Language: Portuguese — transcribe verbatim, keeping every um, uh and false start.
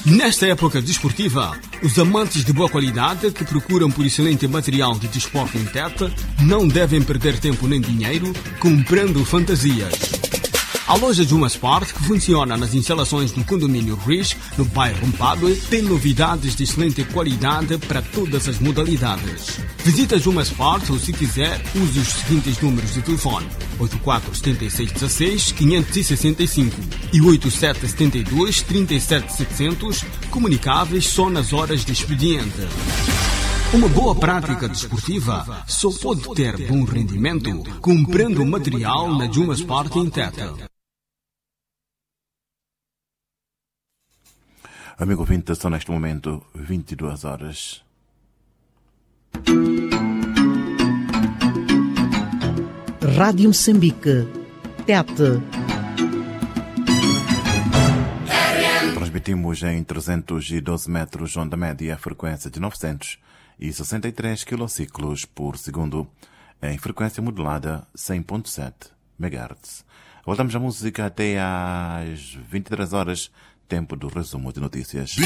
Nesta época desportiva, os amantes de boa qualidade que procuram por excelente material de desporto em Tete não devem perder tempo nem dinheiro comprando fantasias. A loja Juma Sport, que funciona nas instalações do condomínio Riz, no bairro Mpadue, tem novidades de excelente qualidade para todas as modalidades. Visita Juma Sport ou, se quiser, use os seguintes números de telefone: oito quatro sete seis um seis cinco seis cinco e oito sete sete dois três sete sete zero zero, comunicáveis só nas horas de expediente. Uma boa prática desportiva só pode ter bom rendimento comprando material na Juma Sport em Tete. Amigo ouvinte, são neste momento vinte e duas horas. Rádio Moçambique, Tete. Transmitimos em trezentos e doze metros, onda média, frequência de novecentos e sessenta e três quilociclos por segundo, em frequência modulada cem ponto sete megahertz. Voltamos à música até às vinte e três horas, tempo do resumo de notícias.